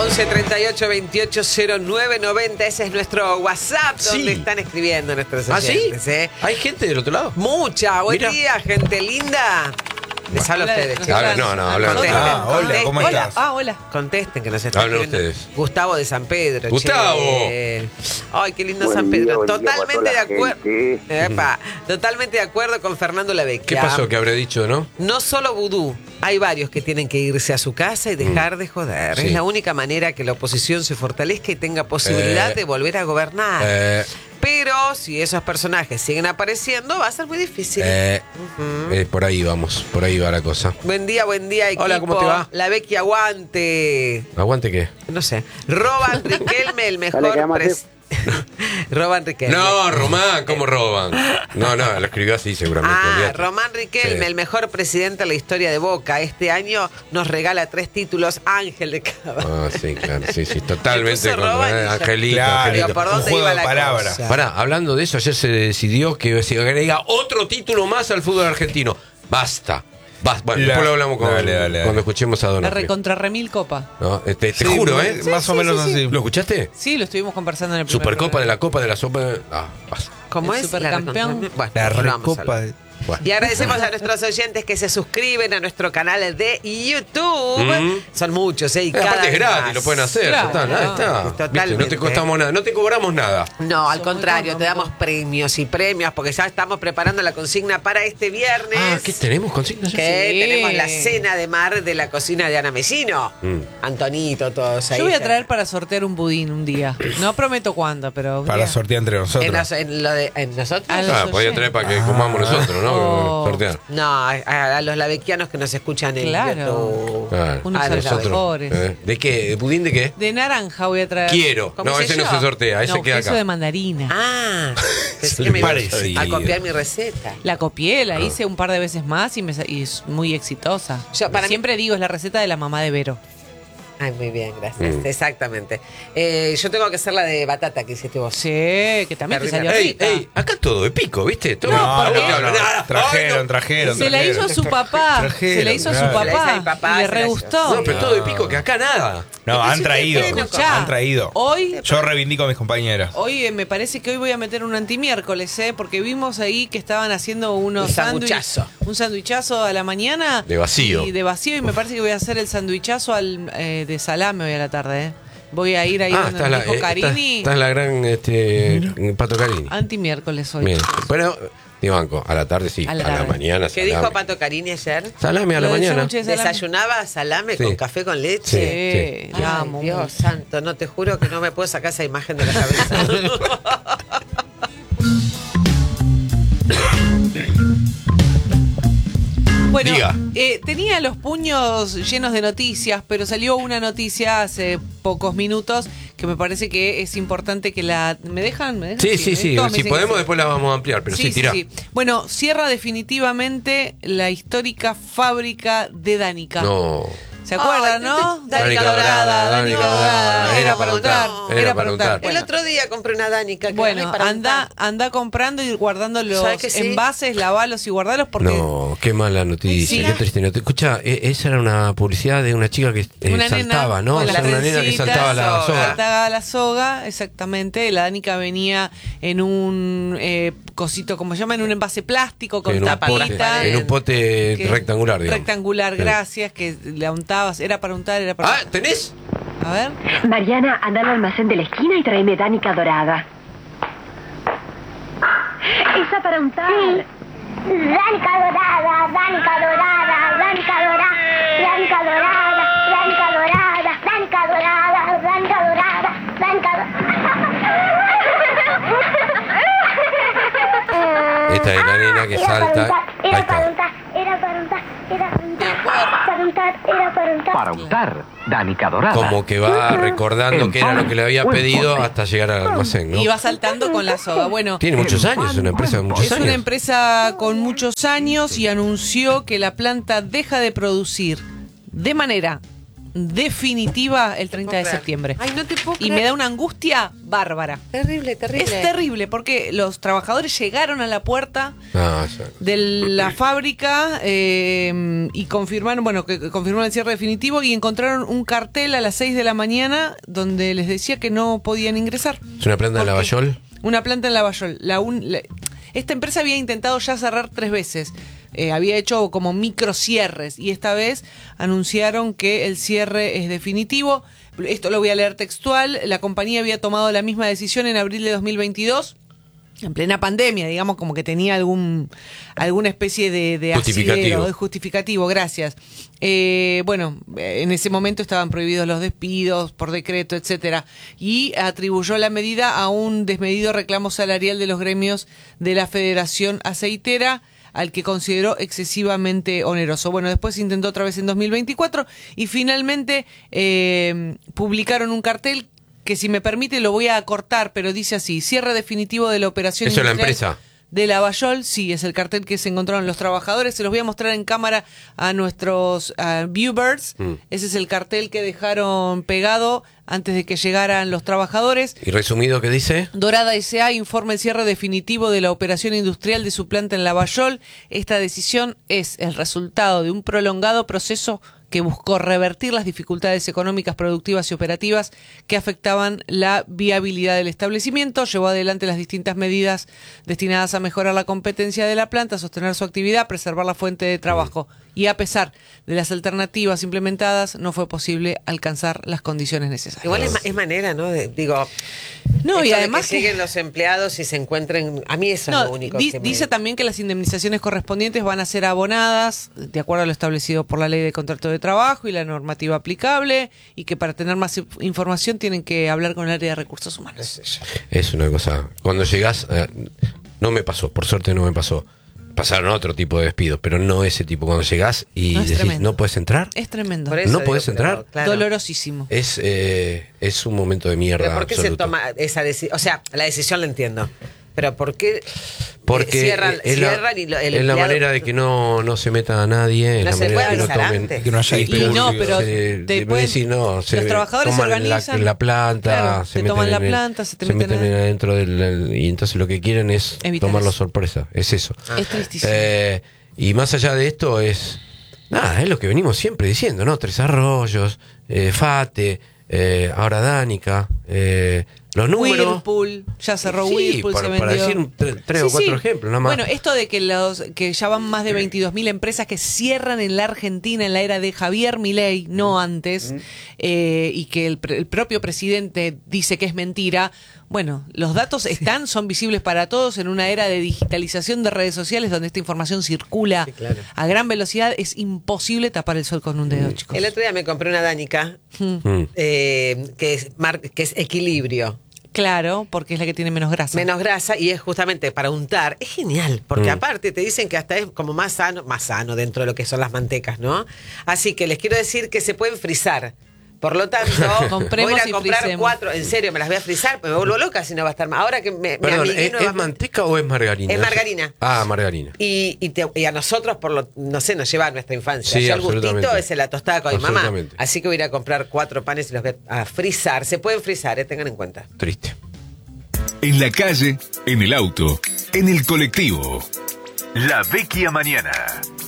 11 38 28 09 90. Ese es nuestro WhatsApp donde están escribiendo nuestros oyentes. ¿Ah, sí? ¿Hay gente del otro lado? Mucha. Buen día, gente linda. Les hablo a ustedes, chicos. Habla. Hola, ¿cómo estás? Hola. Contesten que nos están Hablen escribiendo. ustedes. Gustavo de San Pedro. ¡Gustavo! Che. Ay, qué lindo Buen San día, Pedro. buen día Totalmente de para toda la acuerdo. Totalmente de acuerdo con Fernando Lavecchia. ¿Qué pasó? ¿Qué habré dicho, no? No solo vudú, hay varios que tienen que irse a su casa y dejar de joder. Sí. Es la única manera que la oposición se fortalezca y tenga posibilidad de volver a gobernar. Pero si esos personajes siguen apareciendo, va a ser muy difícil. Por ahí vamos, por ahí va la cosa. Buen día, equipo. Hola, ¿cómo te va? Lavecchia, aguante. ¿Aguante qué? No sé. Roban Riquelme, el mejor Dale, Roban Riquelme. No, Román, ¿cómo roban? No, lo escribió así seguramente. Olvídate. Román Riquelme, Sí. el mejor presidente de la historia de Boca. Este año nos regala 3 títulos. Ángel de Cava. Sí, claro, sí, totalmente. Le puso Roban y ya. Angelito, Claro, Angelito. Digo, ¿por un dónde juego iba de la palabras. cosa? Pará, hablando de eso, ayer se decidió que se agrega otro título más al fútbol argentino. Basta. Bueno, después lo hablamos cuando escuchemos a La Donald. recontra remil copa. No, te Sí, juro, más o menos así. ¿Lo escuchaste? Sí, lo estuvimos conversando en el primer Supercopa de programa. la Copa de la Sopa. Basta. ¿Cómo El es? supercampeón. Bueno, La no vamos a recopa hablar. de... Bueno. Y agradecemos a nuestros oyentes que se suscriben a nuestro canal de YouTube. Son muchos, y cada Aparte es vez gratis, más. lo pueden hacer. Claro. Total, ahí está. Totalmente. ¿Viste? No te costamos nada, no te cobramos nada. No, al Son contrario, muy te damos premios y premios porque ya estamos preparando la consigna para este viernes. ¿Qué tenemos? ¿Consignas? Que Sí. tenemos la cena de mar de la cocina de Ana Mesino. Antonito, todos ahí. Yo voy a traer para sortear un budín un día. No prometo cuándo, pero. un Para día. sortear entre nosotros. ¿En nosotros? A los Podía oyentes. traer para que comamos nosotros, ¿no? Oh. Sortear. No, a los lavequianos que nos escuchan en Claro. YouTube. Claro. Unos Ah, de los nosotros. mejores. ¿De qué? ¿De pudín de qué? De naranja voy a traer. Quiero. ¿Cómo No, se ese no llama? se sortea, ese No, queda queso acá. de mandarina. Ah, pensé Se que me le ibas parece. a copiar mi receta. La copié, la hice un par de veces más y es muy exitosa. Para mí- Siempre digo, es la receta de la mamá de Vero. Ay, muy bien, gracias. Exactamente. Yo tengo que hacer la de batata que hiciste vos. Sí, que también te salió Ey, rica. acá todo de pico, ¿viste? Todo No, ¿Vos no, qué hablas? Nada. Trajeron. Se la hizo su papá. Trajeron, Se la hizo a su claro. Se la hizo a papá. mi papá, Y le se la re hizo. gustó. No, pero todo de pico que acá nada. No, han traído. Escuchá, Han traído. Hoy Yo reivindico a mis compañeras. me parece que hoy voy a meter un antimiércoles, porque vimos ahí que estaban haciendo unos Un sanduchazo. un sandwichazo a la mañana. De vacío. Y me parece que voy a hacer el sandwichazo de salame hoy a la tarde. Voy a ir ahí donde está nos dijo Carini. está la gran Pato Carini. Antimiércoles hoy. Bien. Bueno, de banco, a la tarde sí, A a la la tarde. mañana. ¿Qué salame. dijo Pato Carini ayer? Salame a la Lo del mañana. sándwich de salame. ¿Desayunaba salame Sí. con café con leche? Sí, Sí. Ay, la amo. Dios santo, no te juro que no me puedo sacar esa imagen de la cabeza. Bueno, Diga. tenía los puños llenos de noticias, pero salió una noticia hace pocos minutos que me parece que es importante que la... ¿Me dejan? Sí. Todos me Si dicen podemos, que sí. después la vamos a ampliar, pero sí, tirá. Bueno, cierra definitivamente la histórica fábrica de Dánica. No. ¿Se acuerdan, no? Dánica dorada, Dánica dorada. Era para untar. Era para untar. El otro día compré una Dánica. que Bueno, no es para untar. anda comprando y guardando los ¿Sabes que sí? envases, lavalos y guardalos porque... No, qué mala noticia, Sí. qué triste noticia. Escucha, esa era una publicidad de una chica que Una saltaba, nena ¿no? con O sea, la una nena que trencita, saltaba la soga. Saltaba la soga, exactamente. La Dánica venía en un cosito, ¿cómo se llama? En un envase plástico con En un tapita. pote, en un pote que- rectangular, digamos. Rectangular, Sí. gracias, que le untabas. Era para untar, era para... ¿Tenés? A ver. Mariana, anda al almacén de la esquina y tráeme Dánica dorada. Esa para untar. Dánica dorada, Dánica dorada, Dánica dorada, Dánica dorada, Dánica dorada, Dánica dorada, Dánica dorada, Dánica Esta es la nena que salta. Ahí Era está. para untar, era para untar, era para untar, para untar, era para untar. Para untar, Dánica dorada. Como que va recordando que era lo que le había pedido hasta llegar al almacén, ¿no? Y va saltando con la soga. Bueno, Tiene muchos años, es una empresa de muchos es una años. empresa con muchos años y anunció que la planta deja de producir de manera definitiva el 30 de septiembre. Ay, no te puedo Y creer. me da una angustia bárbara. Terrible, terrible. Es terrible porque los trabajadores llegaron a la puerta Sí. de la fábrica y confirmaron el cierre definitivo y encontraron un cartel a las 6 de la mañana donde les decía que no podían ingresar. ¿Es una planta de Lavallol? Una planta en Lavallol. Esta empresa había intentado ya cerrar 3 veces. Había hecho como micro cierres y esta vez anunciaron que el cierre es definitivo. Esto lo voy a leer textual. La compañía había tomado la misma decisión en abril de 2022. En plena pandemia, digamos, como que tenía alguna especie de Justificativo. de justificativo, gracias. En ese momento estaban prohibidos los despidos por decreto, etcétera, y atribuyó la medida a un desmedido reclamo salarial de los gremios de la Federación Aceitera, al que consideró excesivamente oneroso. Bueno, después intentó otra vez en 2024 y finalmente publicaron un cartel que, si me permite, lo voy a cortar, pero dice así: cierre definitivo de la operación ¿Eso es la industrial empresa? de Lavallol. Sí, es el cartel que se encontraron los trabajadores. Se los voy a mostrar en cámara a nuestros viewers. Ese es el cartel que dejaron pegado antes de que llegaran los trabajadores. ¿Y resumido qué dice? Dorada S.A. informa el cierre definitivo de la operación industrial de su planta en Lavallol. Esta decisión es el resultado de un prolongado proceso que buscó revertir las dificultades económicas, productivas y operativas que afectaban la viabilidad del establecimiento. Llevó adelante las distintas medidas destinadas a mejorar la competencia de la planta, sostener su actividad, preservar la fuente de trabajo. Y a pesar de las alternativas implementadas, no fue posible alcanzar las condiciones necesarias. Igual es manera, ¿no? No, esto y de además que siguen los empleados y se encuentren. A mí eso es lo único que me... Dice también que las indemnizaciones correspondientes van a ser abonadas de acuerdo a lo establecido por la Ley de Contrato de Trabajo y la normativa aplicable, y que para tener más información tienen que hablar con el área de recursos humanos. Es una cosa. Cuando llegás, no me pasó, por suerte no me pasó. Pasaron otro tipo de despidos, pero no ese tipo. Cuando llegás y decís, tremendo. ¿no puedes entrar? Es tremendo. Por eso ¿No digo, podés pero, entrar? claro. Dolorosísimo. Es un momento de mierda. ¿Pero por qué absoluto. se toma esa decisión? O sea, la decisión la entiendo. Pero ¿por qué Porque cierran es y el la empleado- manera de que no se meta a nadie, es No la se manera de puede que no avisar tomen. antes. Que no haya Y disturbios. no, pero de después decir, no, los trabajadores se toman organizan. la planta, Claro, se te meten toman la en el- planta, se te se meten meten adentro y entonces lo que quieren es Evitar tomarlo eso. sorpresa, es eso. Es tristísimo. Y más allá de esto es lo que venimos siempre diciendo, ¿no? Tres Arroyos, FATE, ahora Danica, los números. Whirlpool, ya cerró Sí, Whirlpool, se para vendió. decir tres o cuatro ejemplos, nada más. Bueno, esto de que ya van más de 22.000 empresas que cierran en la Argentina en la era de Javier Milei, no antes, y que el propio presidente dice que es mentira. Bueno, los datos están, son visibles para todos en una era de digitalización de redes sociales donde esta información circula a gran velocidad. Es imposible tapar el sol con un dedo, chicos. El otro día me compré una Danica que es equilibrio. Claro, porque es la que tiene menos grasa. Menos grasa, y es justamente para untar. Es genial, porque aparte te dicen que hasta es como más sano dentro de lo que son las mantecas, ¿no? Así que les quiero decir que se pueden frizar. Por lo tanto, Compremos voy a ir y a comprar frisemos. 4, en serio, me las voy a frizar, pues me vuelvo loca si no va a estar más. Ahora que me Perdón, amigué ¿es nuevamente. manteca o es margarina? Es margarina. Ah, margarina. Y a nosotros, no sé, nos lleva a nuestra infancia. Sí, Yo el gustito absolutamente. es la tostada con mi mamá. Absolutamente. Así que voy a ir a comprar 4 panes y los voy a frizar. Se pueden frizar, tengan en cuenta. Triste. En la calle, en el auto, en el colectivo. La Vecchia Mañana.